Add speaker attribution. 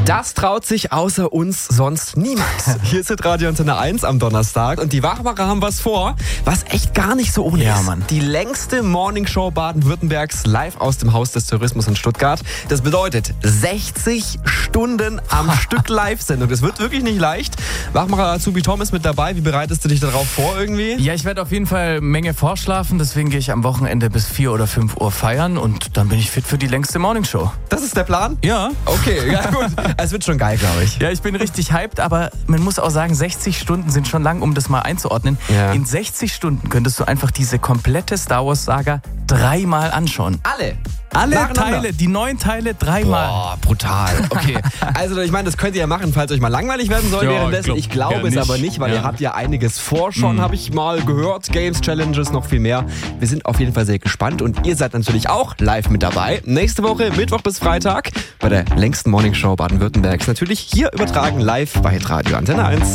Speaker 1: Das traut sich außer uns sonst niemand. Hier ist Radio Antenne 1 am Donnerstag und die Wachmacher haben was vor, was echt gar nicht so ohne ist.
Speaker 2: Mann.
Speaker 1: Die längste Morningshow Baden-Württembergs live aus dem Haus des Tourismus in Stuttgart. Das bedeutet 60 Stunden am Stück Live-Sendung. Das wird wirklich nicht leicht. Wachmacher Azubi Tom ist mit dabei. Wie bereitest du dich darauf vor irgendwie?
Speaker 2: Ja, ich werde auf jeden Fall Menge vorschlafen, deswegen gehe ich am Wochenende bis 4 oder 5 Uhr feiern und dann bin ich fit für die längste Morningshow.
Speaker 1: Das ist der Plan?
Speaker 2: Ja.
Speaker 1: Okay, ja gut. Es wird schon geil, glaube ich.
Speaker 2: Ja, ich bin richtig hyped, aber man muss auch sagen, 60 Stunden sind schon lang, um das mal einzuordnen.
Speaker 1: Ja.
Speaker 2: In 60 Stunden könntest du einfach diese komplette Star Wars Saga 3-mal anschauen. Alle Teile, die 9 Teile 3-mal.
Speaker 1: Boah, brutal. Okay, also ich meine, das könnt ihr ja machen, falls euch mal langweilig werden soll
Speaker 2: Ja,
Speaker 1: währenddessen. Ich glaube es aber nicht, weil ihr habt ja einiges vor schon, habe ich mal gehört. Games, Challenges, noch viel mehr. Wir sind auf jeden Fall sehr gespannt und ihr seid natürlich auch live mit dabei. Nächste Woche, Mittwoch bis Freitag, bei der längsten Morningshow Baden-Württembergs. Natürlich hier übertragen live bei Radio Antenne 1.